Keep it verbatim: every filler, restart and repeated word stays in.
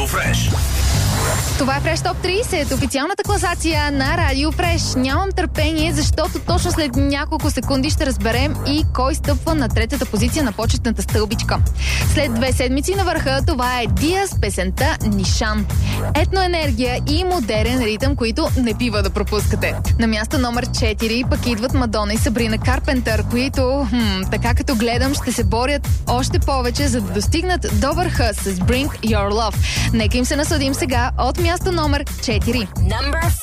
Фреш. Това е Фреш Топ трийсет, официалната класация на Радио Фреш. Нямам търпение, защото точно след няколко секунди ще разберем и кой стъпва на третата позиция на почетната стълбичка. След две седмици на върха, това е Дия с песента Нишан. Етноенергия и модерен ритъм, които не бива да пропускате. На място номер четири пък идват Мадона и Сабрина Карпентър, които, хм, така като гледам, ще се борят още повече, за да достигнат до върха с Bring Your Love. Нека им се насладим сега от място номер четири.